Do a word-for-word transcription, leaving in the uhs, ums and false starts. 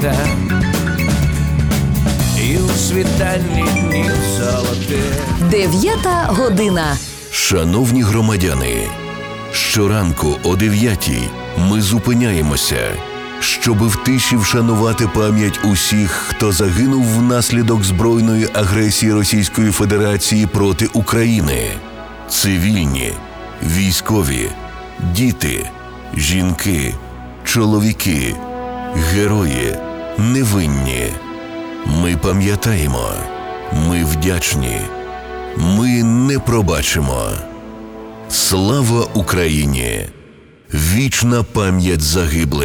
літа, і у світанні днів золотих. Дев'ята година. Шановні громадяни, щоранку о дев'ятій ми зупиняємося, щоби в тиші вшанувати пам'ять усіх, хто загинув внаслідок збройної агресії Російської Федерації проти України. Цивільні, військові, діти, жінки, чоловіки, герої, невинні. Ми пам'ятаємо, ми вдячні, ми не пробачимо. Слава Україні! Вічна пам'ять загиблих.